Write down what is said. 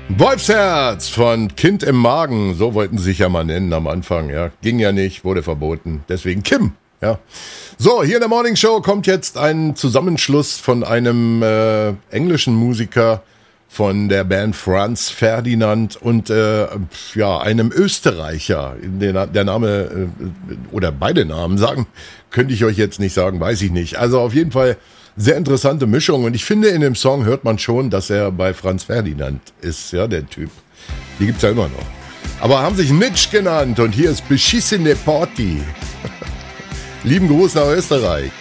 Wolfsherz von Kind im Magen, so wollten sie sich ja mal nennen am Anfang, ja. Ging ja nicht, wurde verboten, deswegen Kim, ja. So, hier in der Morning Show kommt jetzt ein Zusammenschluss von einem englischen Musiker von der Band Franz Ferdinand und einem Österreicher. Der Name oder beide Namen sagen, könnte ich euch jetzt nicht sagen, weiß ich nicht. Also auf jeden Fall sehr interessante Mischung und ich finde, in dem Song hört man schon, dass er bei Franz Ferdinand ist, ja, der Typ. Die gibt's ja immer noch. Aber haben sich Mitch genannt und hier ist Beschissene Party. Lieben Gruß nach Österreich.